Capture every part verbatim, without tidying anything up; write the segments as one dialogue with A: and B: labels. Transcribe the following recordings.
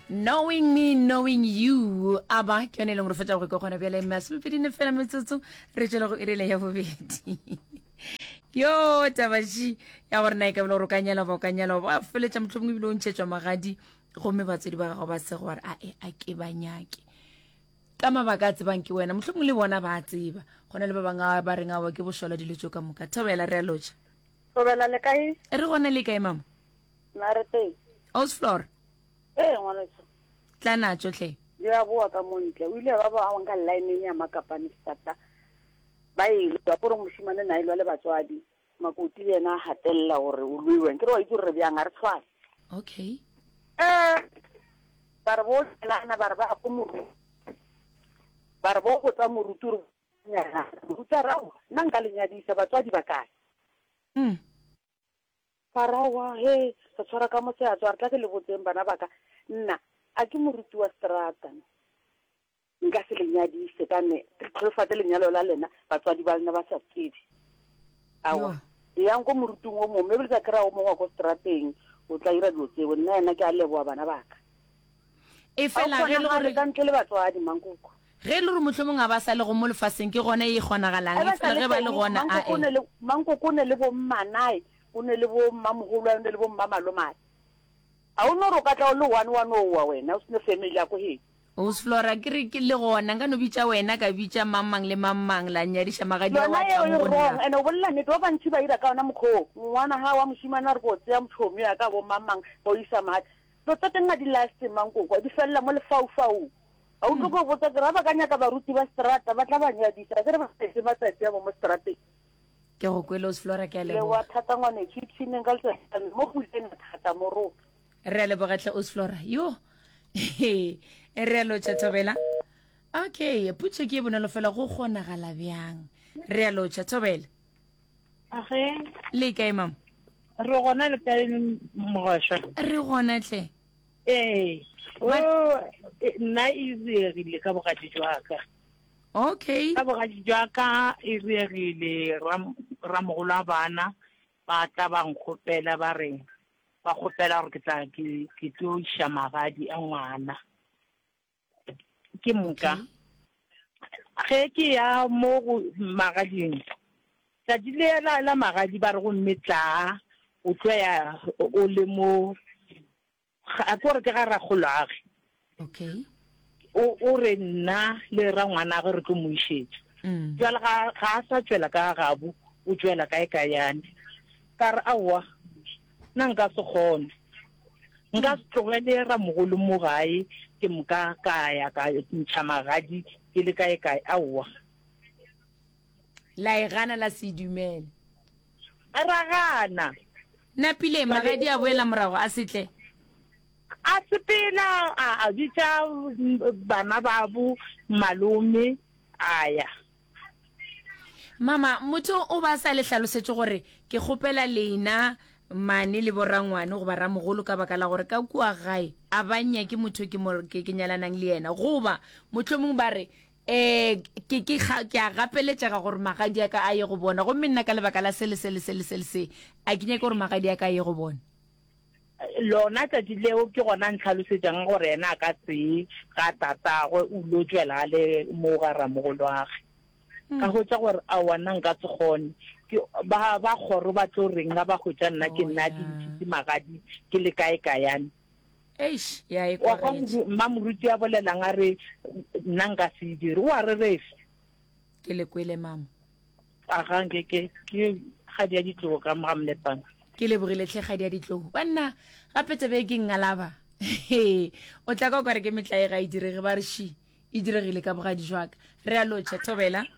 A: Knowing me, knowing you. Aba, ke yone leng re fetsa go go gona bjale masepedine fela metsotso re tšela go irele ya bobedi. Yo tabashi ya gore na e ka bolo ro kanyela ba kanyela ba feletša motlhomong bile o ntšhetšwa magadi gomme batsedi ba gago ba se gore a e a ke banyake ka mabaka a tsebang ke wena motlhomong le bona ba tseba gona le ba banga ba reng awa ke boshola dilo tšo ka moka thobela re a lotša
B: thobela le kae
A: e re gona le kae mama
B: na re teng
A: Osflor
B: eh ngwanetso
A: tla na tsotlhe
B: ya bua ka montle o ile ba ba nga line ya makapane stata ba ile ba gore moshimane na ile le batswadi makoti yena hatella gore o luiwe ke re wa itse re bjang a re tshwana
A: okay
B: eh barbo na barba a mo barbo go tsa moruturu nya go tsa rawo nna nka lenyadisa batswadi ba kae
A: mm
B: farawa he sa tshwara ka motse a tswa re tla ke le botseng bana baka nna a ke moruti wa strata nka se lenyadise ka ne re fate lenyalo la lena batswadi ba lena ba sa tsedi awa yang go morutung o mo me bile ka kra o mo go strateng o tla ira dilo tseo nna ena ke a leboa bana baka
A: e fela
B: ge le gore ka ntle le batswadi mankuku
A: ge le re motlhomong a ba sa le go mo lefaseng ke gona e kgonagalang e fela ge ba le gona a e
B: mankuku ne le bo mmanae o ne le bo mmamogolo o ne le bo mmamalomane a o no ro ka tla o le one one o wa wena o sene family ya go he
A: Osflora ke re ke le gona nka no bitša wena ka bitša mamang le mamang la nyadiša magadi wa tla mo
B: bona ene o bolla ne ba bantši ba ira ka ona mokho ngwana ha wa moshimana re go tseya mothomi ya ka bo mamang bo isa mat lo tsenga di last mangkoko di fella mo lefaufau a o tlo go botsa ke ra ba kanya ka baruti ba strata ba tla ba nyadisa ke re ba se ba tsa ya mo strateng
A: ke go kwela Osflora ke a le
B: le wa thata ngwane kitchen ngal tsa mo puleng thata mo ro
A: re le bogatle Osflora yo e re lo tšatobela okay putse ke bonelo fela go gona gala bjang re lo tšatobela
B: age
A: le kae mam
B: re gona le kae mogosha
A: re gona tle
B: eh o na izegile ka bogadi jwaka
A: okay
B: ka bogadi jwaka izegile ra mogolo bana ba tla bang khopela ba reng ba khopela gore ke tla ke ke tlo isha magadi a ngwana ke muka ge ke ya mo magading tla dilela la magadi ba re go mmetla o tloya o le mo a gore ke ga ra golage
A: okay
B: o o re nna le ra ngwana ga re tlo mo ishetse
A: mm
B: jwale ga ga sa tswela ka gabu o tswela kae ka yana ka re awa nna nka se kgone nka se tlogele ra mogolo mo gae ke moka kaya ka ntšha magadi ke le kae kae aowa
A: la e gana la se dumele
B: a ra gana
A: napile magadi a boela morago a setle
B: a sepela a bitša bana babu malome aya
A: mama motho o ba sa le hlalosetse gore ke kgopela lena mane le borangwane go ba ramogolo ka baka la gore ka kua gae a banya ke motho ke mo ke kenyalanang le yena goba motlhomong ba re eh ke ke ke a gapeletša ga gore magadi a ka a ye go bona go menna ka lebaka la sele sele sele sele se a ke nya gore magadi a ka a ye go bona
B: lona tla dileo ke gona ntlhalosetšang gore ena ka tse ga tatagwe o lo tswela le mo ga ramogolo age ka go tsa gore a wana nka se gone ke ba ba goro ba tlo reng ga ba go tsa nna ke nna di ntse magadi ke le kae kae
A: eish ya e kwa
B: ga mma moruti a bolelang a re nna nka se dire wa re refe
A: ke le kwele mama
B: a ga nke ke ke ga dia ditlo ka mgamlepana
A: ke le bogile tle ga dia ditlo banna gape tse be ke ngalaba o tla ka gore ke metla e ga e direge ba re shi e diregile ka bogadi jwaka re a lotšha thobela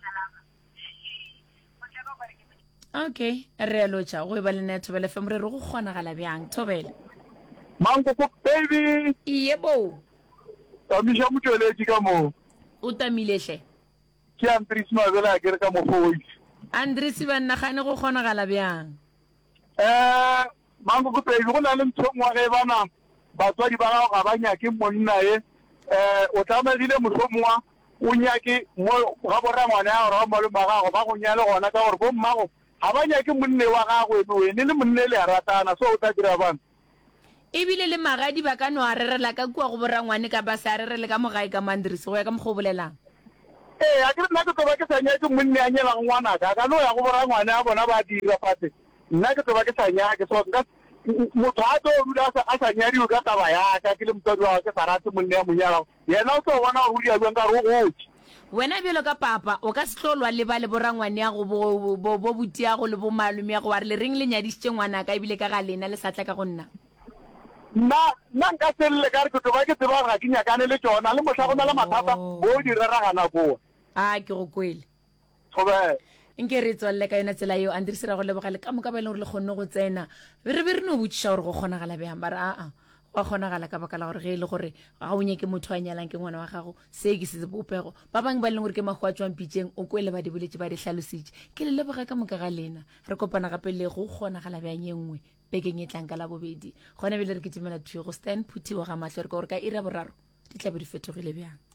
A: okay re a lotšha go e ba le nna thobela fe more re go kgonagala bjang thobela
C: Mangkoko baby
A: iye bo
C: tamisha motšweletši ka mo
A: o tamile hle
C: ke Andries Mabela ke re ka mo phoi
A: Andries ba nna gane go kgonagala bjang
C: eh Mangkoko baby go na le mthongwa ge bana batswadi ba gago ga ba nyake monna e eh o tlamegile mohlomongwa o nyake mo ga borangwane ya gore ba malome ba gago ba go nyale gona ka gore bo mmago ga ba nyake monne wa gagwe wene le monne le a ratana so o tla dira bana
A: ebile le magadi ba ka no a rerela ka kua go borangwane ka ba sa rerele ka mogae ka mandrisi go ya ka mokgwa o bolelang
C: ee a ke nna ke toba ke sa nyake monne a nyelang ngwanaka ka no ya go bora ngwane a bona ba dira fate nna ke toba ke sa nyake so nka motho a tlo dula a sa nyadiwe ka taba yaka ke le motsadi wa ke sa rate monne ya monyala yena o tlo bona go dia bjang ka re o gotse
A: wena bjelo ka papa o ka se tlolwa le ba le borangwane ya go bo bo butiago le bo malome ya go wa re le reng le nyadišitše ngwana ka ebile ka ga lena le satla ka go nna
C: nna nna nka selele ka re ke toba ke tseba ga ke nyakane le tsona le motlha go na le mathata o di reragana koa
A: a ke go kwele
C: gobe
A: nke re tswalle ka yona tsela eo andri sera go lebogale ka moka ba e leng gore le kgonne go tsena re be re no botšiša gore go kgonagala bjang ba re aa wa kgonagala ka baka la gore ge e le gore ga o nyake motho a nyalang ke ngwana wa gago se ke se bopego ba bangwe ba e leng gore ke makgwa a tswang pitšeng o kwele ba di boletše ba di tlhalositše ke le leboga ka moka ga lena re kopana gape le go kgonagala bjang ye nngwe bekeng e tlang ka la bobedi gona bile re ke timela thuyo go stan phuthiwa ga matlho re ka gore ka ira boraro di tla be di fetogile bjang